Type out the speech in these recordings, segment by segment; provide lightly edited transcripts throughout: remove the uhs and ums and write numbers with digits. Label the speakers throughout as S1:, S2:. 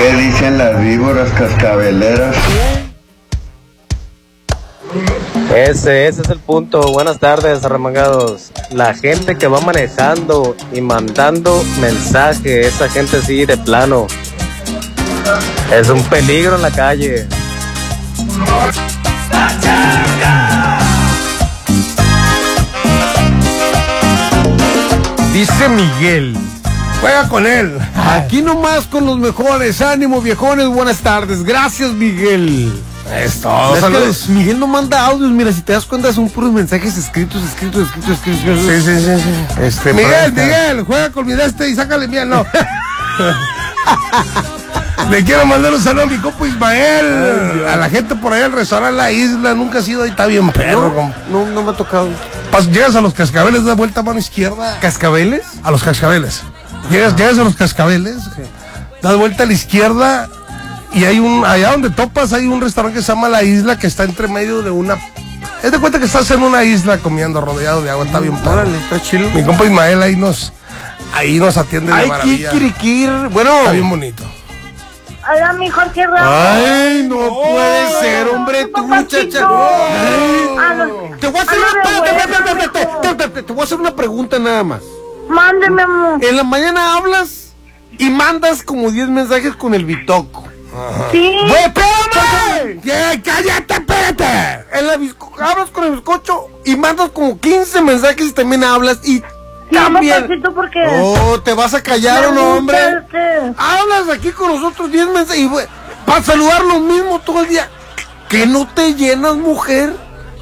S1: ¿Qué dicen las víboras cascabeleras?
S2: Ese es el punto. Buenas tardes, arremangados. La gente que va manejando y mandando mensaje, esa gente sí de plano es un peligro en la calle.
S3: Dice Miguel, juega con él. Aquí nomás con los mejores. Ánimo, viejones, buenas tardes. Gracias, Miguel. Es todo.
S4: Saludos. Miguel no manda audios, mira, si te das cuenta son puros mensajes escritos.
S3: Sí. Miguel, juega con mi y sácale bien, no. Le quiero mandar un saludo a mi compa Ismael. A la gente por allá del restaurante La Isla. Nunca ha sido ahí, está bien perro.
S4: No me ha tocado.
S3: Llegas a los Cascabeles, da vuelta a mano izquierda.
S4: ¿Cascabeles?
S3: A los Cascabeles. Llegas a los Cascabeles, das vuelta a la izquierda y hay allá donde topas hay un restaurante que se llama La Isla, que está entre medio de una... Es de cuenta que estás en una isla comiendo rodeado de agua, está bien perro.
S4: Órale, está chido.
S3: Mi compa Ismael ahí nos atiende de maravilla.
S4: Bueno.
S3: Está bien bonito.
S5: Hola, mi Jorge Ramos.
S4: Ay, no puede ser, hombre, tu muchacha. Te voy a hacer una pregunta nada más.
S5: Mándeme, amor.
S4: En la mañana hablas y mandas como 10 mensajes con el bitoco.
S5: Sí.
S4: ¡Güey, espérame! ¡Cállate, espérate! Hablas con el bizcocho y mandas como 15 mensajes y también hablas y...
S5: También. Porque
S4: no, ¿te vas a callar o no, hombre? Hablas aquí con nosotros 10 mensajes y para saludar lo mismo todo el día. ¿Que no te llenas, mujer?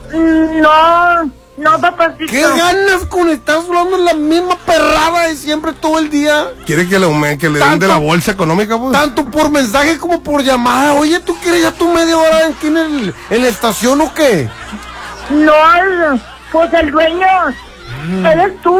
S5: No, papacito.
S4: ¿Qué ganas con estar hablando la misma perrada de siempre todo el día?
S3: ¿Quiere que le den de la bolsa económica, pues?
S4: Tanto por mensaje como por llamada. Oye, ¿tú quieres ya tu media hora aquí en la estación o qué?
S5: No, pues el dueño eres tú.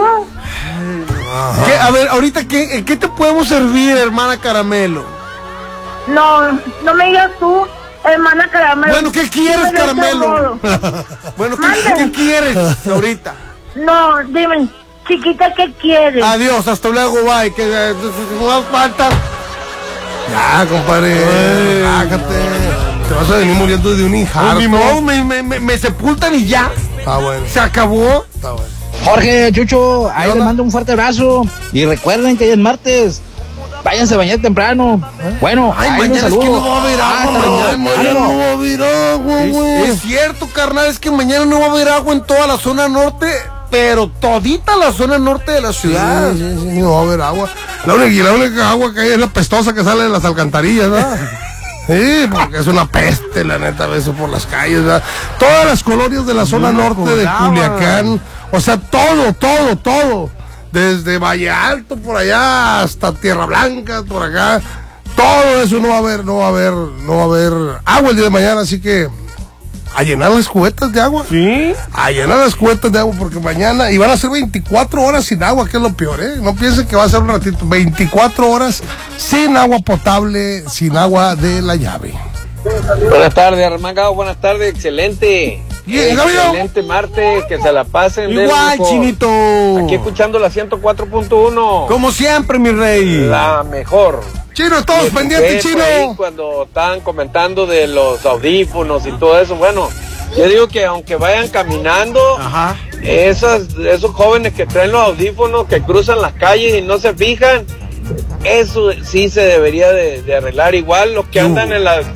S4: A ver, ahorita, ¿qué te podemos servir, hermana Caramelo?
S5: No me digas tú, hermana Caramelo.
S4: Bueno, ¿qué quieres, Caramelo? Bueno, ¿qué quieres ahorita?
S5: No, dime, chiquita, ¿qué quieres?
S4: Adiós, hasta luego, bye, que no falta.
S3: Ya, compadre, bájate. Te vas a venir muriendo de un infarto.
S4: Ni modo, me sepultan y ya.
S3: Está bueno.
S4: Se acabó.
S3: Está bueno.
S6: Jorge, Chucho, ahí les mando un fuerte abrazo. Y recuerden que hoy es martes. Váyanse a bañar temprano. Bueno,
S4: mañana es que no va a haber agua.
S3: Mañana no va a haber agua, güey.
S4: Es cierto, carnal, es que mañana no va a haber agua en toda la zona norte, pero todita la zona norte de la ciudad.
S3: Sí, no va a haber agua. La única agua que hay es la pestosa que sale de las alcantarillas, ¿no? Sí, porque es una peste, la neta, eso por las calles, ¿verdad? Todas las colonias de la zona norte de Culiacán, o sea, todo. Desde Valle Alto por allá hasta Tierra Blanca por acá, todo eso no va a haber agua el día de mañana, así que a llenar las cubetas de agua.
S4: Sí.
S3: A llenar las cubetas de agua porque mañana, y van a ser 24 horas sin agua, que es lo peor, ¿eh? No piensen que va a ser un ratito, 24 horas sin agua potable, sin agua de la llave.
S2: Buenas tardes, arremangado, buenas tardes, excelente.
S3: Bien,
S2: excelente martes, que se la pasen.
S4: Igual, Chinito.
S2: Aquí escuchando la 104.1.
S4: Como siempre, mi rey.
S2: La mejor.
S3: Chino, todos pendientes, Chino.
S2: Cuando estaban comentando de los audífonos y todo eso, bueno, yo digo que aunque vayan caminando, esos jóvenes que traen los audífonos, que cruzan las calles y no se fijan, eso sí se debería de arreglar. Igual los que andan en las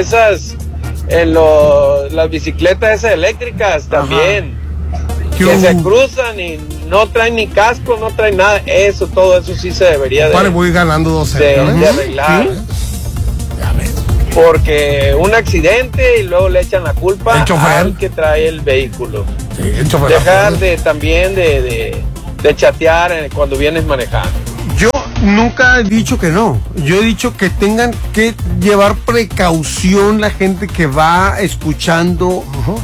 S2: bicicletas esas eléctricas también, que se cruzan y no traen ni casco, no traen nada, todo eso sí se debería
S3: voy ganando
S2: de arreglar. ¿Sí? Porque un accidente y luego le echan la culpa al que trae el vehículo.
S3: Sí, el chofer.
S2: Dejar de chatear cuando vienes manejando.
S4: Yo nunca he dicho que no. Yo he dicho que tengan que llevar precaución la gente que va escuchando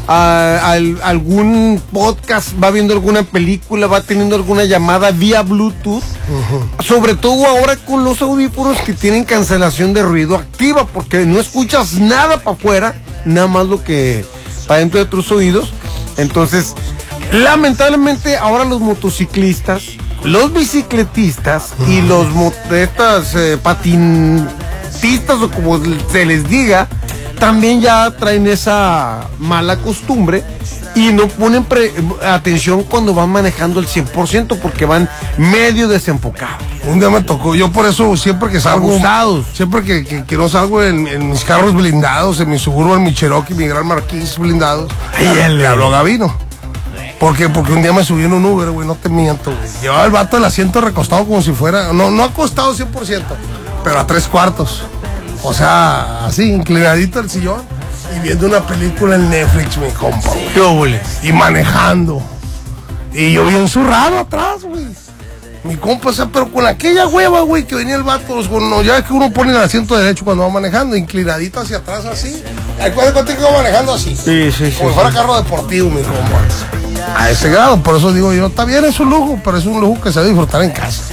S4: algún podcast, va viendo alguna película, va teniendo alguna llamada vía Bluetooth. Sobre todo ahora con los audífonos que tienen cancelación de ruido activa, porque no escuchas nada para afuera, nada más lo que para dentro de tus oídos. Entonces, lamentablemente ahora los motociclistas, los bicicletistas y los dentistas o como se les diga, también ya traen esa mala costumbre y no ponen atención cuando van manejando el 100% porque van medio desenfocados.
S3: Un día me tocó, yo por eso siempre que salgo,
S4: Abusados.
S3: siempre que no salgo en mis carros blindados, en mi Suburban, mi Cherokee, mi Gran Marquis blindados, le hablo a Gavino. ¿Por qué? Porque un día me subí en un Uber, güey, no te miento, güey. Llevaba el vato del asiento recostado como si fuera, no acostado 100%, pero a 3/4. O sea, así, inclinadito el sillón y viendo una película en Netflix, mi compa, güey.
S4: ¿Qué óvole?
S3: Y manejando. Y yo bien zurrado atrás, güey. Mi compa, o sea, pero con aquella hueva, güey, que venía el vato, ya es que uno pone el asiento derecho cuando va manejando, inclinadito hacia atrás así. Acuérdate que va manejando así.
S4: Sí.
S3: Como si fuera carro deportivo, mi compa. A ese grado, por eso digo yo, está bien, es un lujo, pero es un lujo que se debe disfrutar en casa.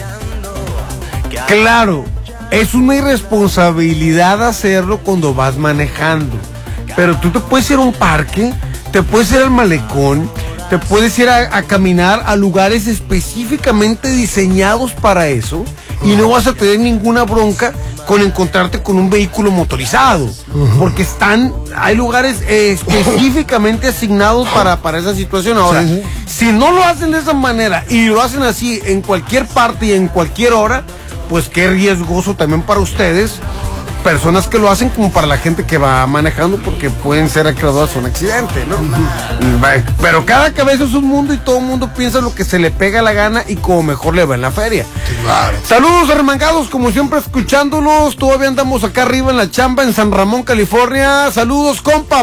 S4: Claro, es una irresponsabilidad hacerlo cuando vas manejando. Pero tú te puedes ir a un parque, te puedes ir al malecón, te puedes ir a caminar a lugares específicamente diseñados para eso y no vas a tener ninguna bronca con encontrarte con un vehículo motorizado, porque hay lugares específicamente asignados para esa situación. Ahora, si no lo hacen de esa manera y lo hacen así en cualquier parte y en cualquier hora, pues qué riesgoso también para ustedes, personas que lo hacen, como para la gente que va manejando, porque pueden ser acreedores a un accidente, ¿no? Pero cada cabeza es un mundo y todo el mundo piensa lo que se le pega la gana y como mejor le va en la feria.
S3: Claro.
S4: Saludos arremangados, como siempre escuchándolos. Todavía andamos acá arriba en la chamba en San Ramón, California. Saludos, compa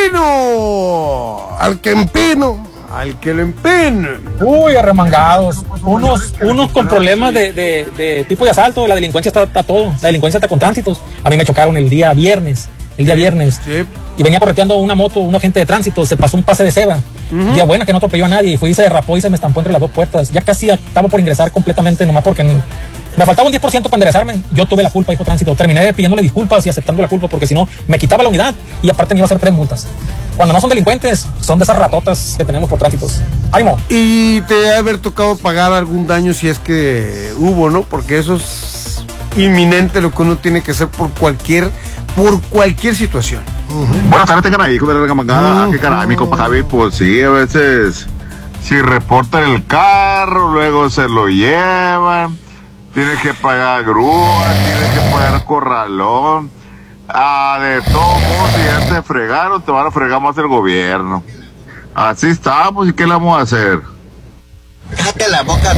S4: Pino.
S3: Al que empino.
S4: Al que lo empinen.
S7: Uy, arremangados. Unos con problemas de tipo de asalto. La delincuencia está todo. La delincuencia está con tránsitos. A mí me chocaron el día viernes.
S4: Sí.
S7: Y venía correteando una moto, un agente de tránsito. Se pasó un pase de ceba. Día buena que no atropelló a nadie. Y fue y se derrapó y se me estampó entre las dos puertas. Ya casi estaba por ingresar completamente, nomás porque me faltaba un 10% para enderezarme. Yo tuve la culpa, dijo tránsito. Terminé pidiéndole disculpas y aceptando la culpa, porque si no, me quitaba la unidad y aparte me iba a hacer 3 multas. Cuando no son delincuentes, son de esas ratotas que tenemos por tránsitos. ¡Ánimo!
S4: Y te debe haber tocado pagar algún daño si es que hubo, ¿no? Porque eso es inminente, lo que uno tiene que hacer por cualquier situación.
S8: Buenas tardes, tengan ahí, con la remangada. ¿Qué caray, mi compa Javi? Pues sí, a veces, si reportan el carro, luego se lo llevan, tienes que pagar grúa, tienes que pagar corralón. De todos modos, si ya te fregaron, te van a fregar más el gobierno. Así estamos, ¿y qué le vamos a hacer?
S9: Cállate la boca tú.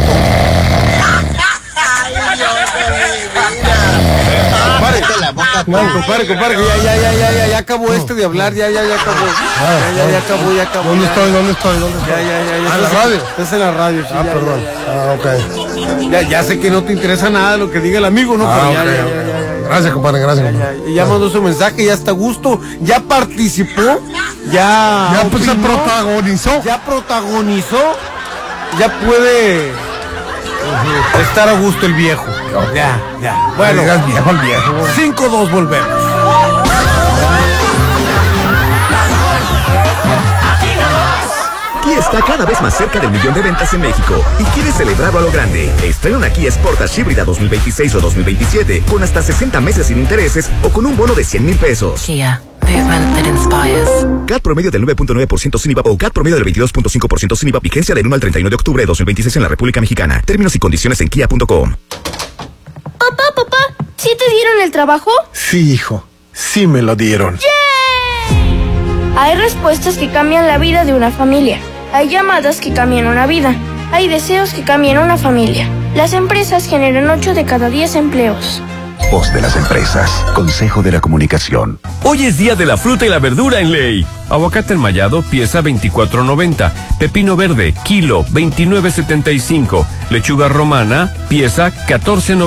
S9: Cállate la boca tú.
S4: Compadre, ya acabó de hablar, ya acabó. Ya acabó.
S3: ¿Dónde estoy?
S4: Ya.
S3: ¿En la radio?
S4: Estás en la radio, sí.
S3: Perdón. Ok.
S4: Ya sé que no te interesa nada lo que diga el amigo, ¿no? Pero
S3: Okay. Gracias, compadre, gracias.
S4: Ya mandó su mensaje, ya está a gusto, ya participó, ya
S3: pues se protagonizó.
S4: Ya protagonizó, ya puede estar a gusto el viejo. Ya. Bueno,
S3: Viejo al viejo.
S4: 5-2 volvemos.
S10: Kia está cada vez más cerca del 1.000.000 de ventas en México y quiere celebrarlo a lo grande. Estrena una Kia Sportage híbrida 2026 o 2027 con hasta 60 meses sin intereses o con un bono de 100,000 pesos.
S11: Kia, movement that inspires.
S10: CAT promedio del 9.9% sin IVA o CAT promedio del 22.5% sin IVA, vigencia del 1 al 31 de octubre de 2026 en la República Mexicana. Términos y condiciones en kia.com.
S12: Papá, ¿sí te dieron el trabajo?
S13: Sí, hijo, sí me lo dieron.
S12: ¡Yeah! Hay respuestas que cambian la vida de una familia. Hay llamadas que cambian una vida. Hay deseos que cambian una familia. Las empresas generan 8 de cada 10 empleos.
S14: Voz de las empresas. Consejo de la Comunicación.
S15: Hoy es día de la fruta y la verdura en Ley. Aguacate enmayado, pieza $24.90. Pepino verde, kilo, $29.75. Lechuga romana, pieza $14.90.